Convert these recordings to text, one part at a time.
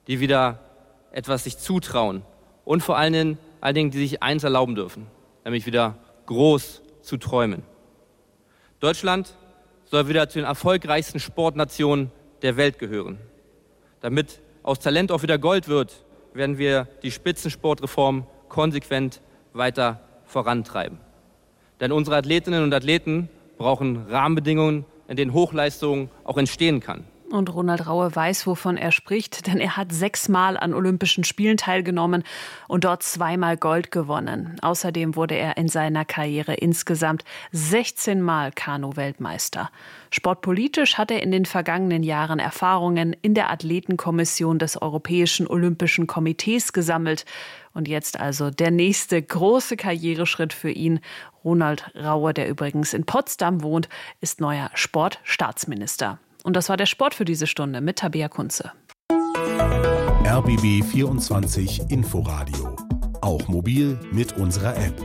die wieder etwas sich zutrauen und vor allen Dingen, die sich eins erlauben dürfen, nämlich wieder groß zu träumen. Deutschland soll wieder zu den erfolgreichsten Sportnationen der Welt gehören. Damit aus Talent auch wieder Gold wird, werden wir die Spitzensportreform konsequent weiter vorantreiben. Denn unsere Athletinnen und Athleten brauchen Rahmenbedingungen, in denen Hochleistung auch entstehen kann. Und Ronald Raue weiß, wovon er spricht, denn er hat 6-mal an Olympischen Spielen teilgenommen und dort 2-mal Gold gewonnen. Außerdem wurde er in seiner Karriere insgesamt 16-mal Kanu-Weltmeister. Sportpolitisch hat er in den vergangenen Jahren Erfahrungen in der Athletenkommission des Europäischen Olympischen Komitees gesammelt. Und jetzt also der nächste große Karriereschritt für ihn. Ronald Raue, der übrigens in Potsdam wohnt, ist neuer Sportstaatsminister. Und das war der Sport für diese Stunde mit Tabea Kunze. RBB 24 Inforadio. Auch mobil mit unserer App.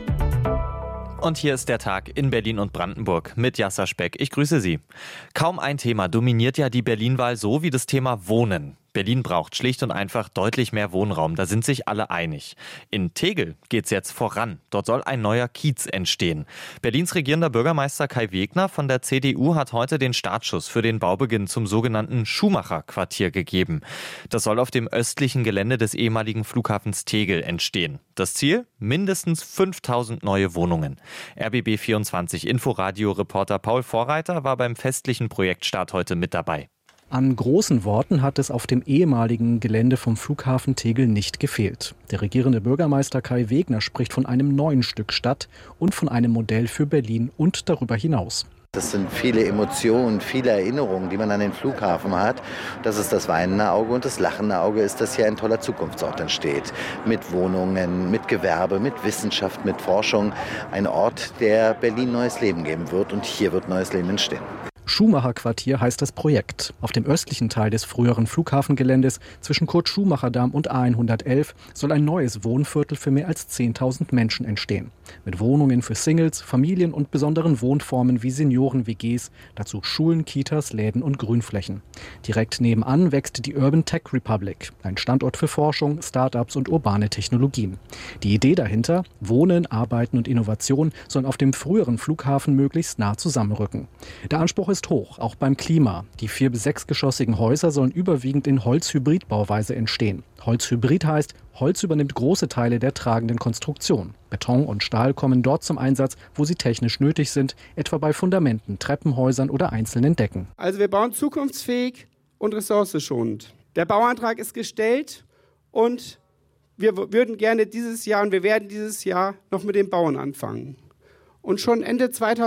Und hier ist der Tag in Berlin und Brandenburg mit Jasser Speck. Ich grüße Sie. Kaum ein Thema dominiert ja die Berlin-Wahl so wie das Thema Wohnen. Berlin braucht schlicht und einfach deutlich mehr Wohnraum, da sind sich alle einig. In Tegel geht's jetzt voran. Dort soll ein neuer Kiez entstehen. Berlins regierender Bürgermeister Kai Wegner von der CDU hat heute den Startschuss für den Baubeginn zum sogenannten Schumacher-Quartier gegeben. Das soll auf dem östlichen Gelände des ehemaligen Flughafens Tegel entstehen. Das Ziel? Mindestens 5000 neue Wohnungen. RBB 24 Inforadio-Reporter Paul Vorreiter war beim festlichen Projektstart heute mit dabei. An großen Worten hat es auf dem ehemaligen Gelände vom Flughafen Tegel nicht gefehlt. Der regierende Bürgermeister Kai Wegner spricht von einem neuen Stück Stadt und von einem Modell für Berlin und darüber hinaus. Das sind viele Emotionen, viele Erinnerungen, die man an den Flughafen hat. Das ist das weinende Auge und das lachende Auge ist, dass hier ein toller Zukunftsort entsteht. Mit Wohnungen, mit Gewerbe, mit Wissenschaft, mit Forschung. Ein Ort, der Berlin neues Leben geben wird und hier wird neues Leben entstehen. Schumacher-Quartier heißt das Projekt. Auf dem östlichen Teil des früheren Flughafengeländes zwischen Kurt-Schumacher-Damm und A111 soll ein neues Wohnviertel für mehr als 10.000 Menschen entstehen. Mit Wohnungen für Singles, Familien und besonderen Wohnformen wie Senioren-WGs, dazu Schulen, Kitas, Läden und Grünflächen. Direkt nebenan wächst die Urban Tech Republic, ein Standort für Forschung, Start-ups und urbane Technologien. Die Idee dahinter, Wohnen, Arbeiten und Innovation sollen auf dem früheren Flughafen möglichst nah zusammenrücken. Der Anspruch ist hoch, auch beim Klima. Die 4- bis 6-geschossigen Häuser sollen überwiegend in Holz-Hybrid-Bauweise entstehen. Holz-Hybrid heißt, Holz übernimmt große Teile der tragenden Konstruktion. Beton und Stahl kommen dort zum Einsatz, wo sie technisch nötig sind, etwa bei Fundamenten, Treppenhäusern oder einzelnen Decken. Also wir bauen zukunftsfähig und ressourcenschonend. Der Bauantrag ist gestellt und wir würden gerne dieses Jahr und wir werden dieses Jahr noch mit dem Bauen anfangen. Und schon Ende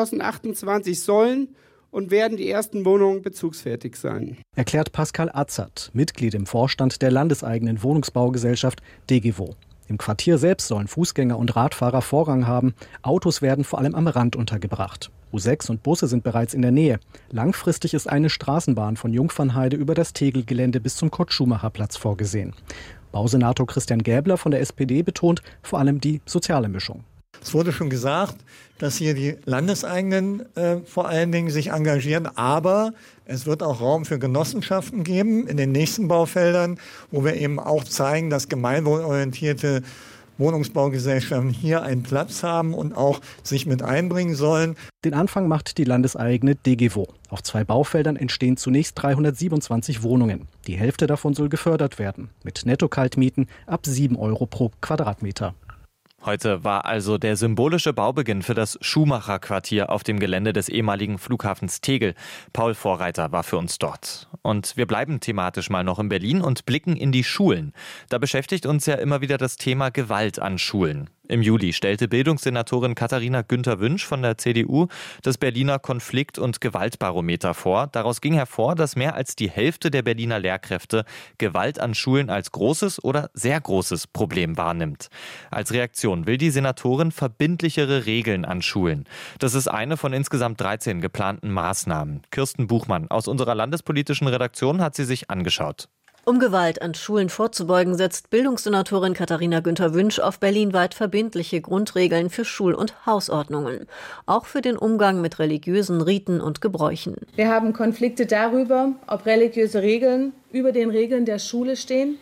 2028 sollen und werden die ersten Wohnungen bezugsfertig sein. Erklärt Pascal Azad, Mitglied im Vorstand der landeseigenen Wohnungsbaugesellschaft DEGEWO. Im Quartier selbst sollen Fußgänger und Radfahrer Vorrang haben. Autos werden vor allem am Rand untergebracht. U6 und Busse sind bereits in der Nähe. Langfristig ist eine Straßenbahn von Jungfernheide über das Tegel-Gelände bis zum Kurt-Schumacher-Platz vorgesehen. Bausenator Christian Gäbler von der SPD betont vor allem die soziale Mischung. Es wurde schon gesagt, dass hier die Landeseigenen vor allen Dingen sich engagieren, aber es wird auch Raum für Genossenschaften geben in den nächsten Baufeldern, wo wir eben auch zeigen, dass gemeinwohlorientierte Wohnungsbaugesellschaften hier einen Platz haben und auch sich mit einbringen sollen. Den Anfang macht die landeseigene DEGEWO. Auf 2 Baufeldern entstehen zunächst 327 Wohnungen. Die Hälfte davon soll gefördert werden, mit Netto-Kaltmieten ab 7 € pro Quadratmeter. Heute war also der symbolische Baubeginn für das Schumacher-Quartier auf dem Gelände des ehemaligen Flughafens Tegel. Paul Vorreiter war für uns dort. Und wir bleiben thematisch mal noch in Berlin und blicken in die Schulen. Da beschäftigt uns ja immer wieder das Thema Gewalt an Schulen. Im Juli stellte Bildungssenatorin Katharina Günther-Wünsch von der CDU das Berliner Konflikt- und Gewaltbarometer vor. Daraus ging hervor, dass mehr als die Hälfte der Berliner Lehrkräfte Gewalt an Schulen als großes oder sehr großes Problem wahrnimmt. Als Reaktion will die Senatorin verbindlichere Regeln an Schulen. Das ist eine von insgesamt 13 geplanten Maßnahmen. Kirsten Buchmann aus unserer landespolitischen Redaktion hat sie sich angeschaut. Um Gewalt an Schulen vorzubeugen, setzt Bildungssenatorin Katharina Günther-Wünsch auf berlinweit verbindliche Grundregeln für Schul- und Hausordnungen. Auch für den Umgang mit religiösen Riten und Gebräuchen. Wir haben Konflikte darüber, ob religiöse Regeln über den Regeln der Schule stehen.